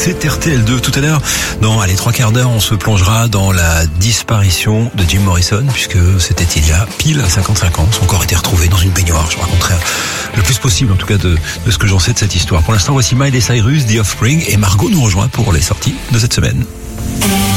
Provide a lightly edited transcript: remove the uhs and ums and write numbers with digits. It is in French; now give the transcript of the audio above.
c'est RTL2. Tout à l'heure, dans les 3 quarts d'heure, on se plongera dans la disparition de Jim Morrison, puisque c'était il y a pile 55 ans. Son corps a été retrouvé dans une baignoire. Je vous raconterai le plus possible, en tout cas, de ce que j'en sais de cette histoire. Pour l'instant, voici Miley Cyrus, The Offspring, et Margot nous rejoint pour les sorties de cette semaine.